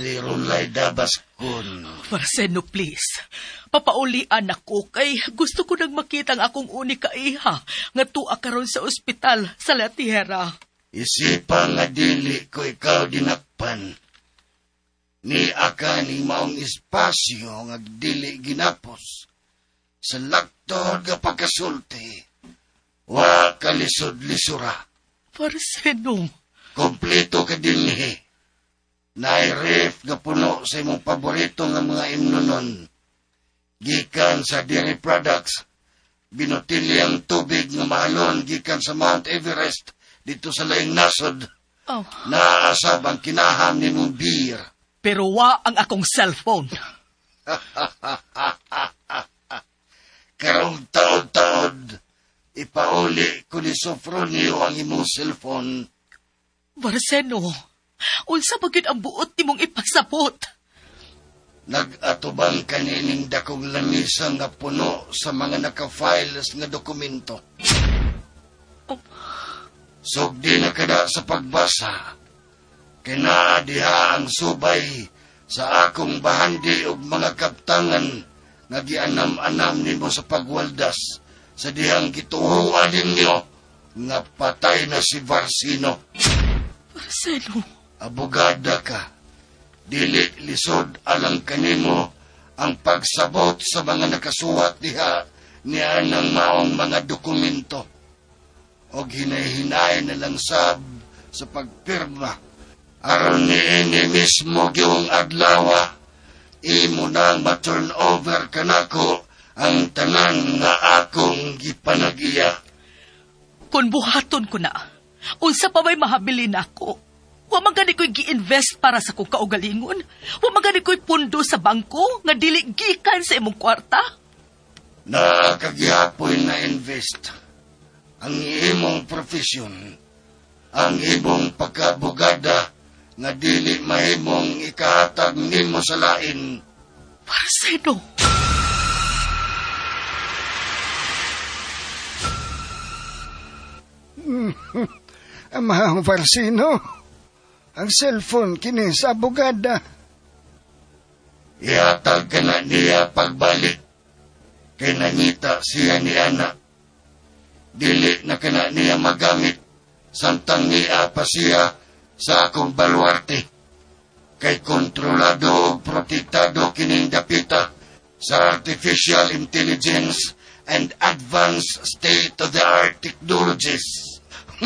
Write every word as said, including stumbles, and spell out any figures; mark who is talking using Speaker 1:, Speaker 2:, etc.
Speaker 1: Madre Rolayda Bascon.
Speaker 2: Marceno, please. Papaulian ako kay gusto ko nang makita ang akong uni ka iha nga tuwa karon sa ospital sa La Tierra.
Speaker 1: Isipa nga dili ko ikaw dinakpan. Ni aka ni maong espasyo nga dili ginapos. Sa laktor nga pagkasulti, wa kalisod-lisura.
Speaker 2: Marceno.
Speaker 1: Kompleto ka dinhi. Nairef nga puno sa imong paborito nga mga imnonon. Gikan sa dairy products, binutili ang tubig nga mahalon gikan sa Mount Everest dito sa laing nasod.
Speaker 2: Oh.
Speaker 1: Naasab ang kinaham ni mong beer.
Speaker 2: Pero wa ang akong cellphone.
Speaker 1: Karong taod-taod, ipauli ko ni Sofronio ang imong cellphone.
Speaker 2: Marceno, unsa bagid ang buot nimong ipasabot?
Speaker 1: Nag-atubang kanining dakong lamisa nga puno sa mga naka-files nga dokumento.
Speaker 2: Oh.
Speaker 1: Sugdi na kada sa pagbasa, kinaadiha ang subay sa akong bahandi ug mga kaptangan nga gianam-anam nimo sa pagwaldas sa dihang gituhuan ninyo nga patay na si Varsino.
Speaker 2: Marcelo.
Speaker 1: Abogada ka. Dili lisod alang kanimo ang pagsabot sa mga nakasuwat diha niya ng maong mga dokumento. O hinay-hinay na lang sab sa pagpirma. Aron niini mismo giyong adlawa, imo nang ma-turn over kanako ang tanan nga akong gipanagiya.
Speaker 2: Kung buhaton ko na, unsa pa may mahabilin ako? Wa magani ko'y gi-invest para sa kong kaugalingon? Wa magani ko'y pundo sa bangko nga dili gikan sa imong kwarta?
Speaker 1: Nakakagihapoy na invest ang imong profesyon, ang imong pagkabugada nga dili mahimong ikahatag nimo sa lain.
Speaker 2: Marcelo.
Speaker 3: Amahang Varsino, ang cellphone kini sa abogada.
Speaker 1: Ihatag ka na niya pagbalik. Kay nangita siya ni anak. Dili na ka na niya magamit. Samtang niya pa siya sa akong baluarte. Kay kontrolado o protektado kining dapita sa artificial intelligence and advanced state-of-the-art technologies.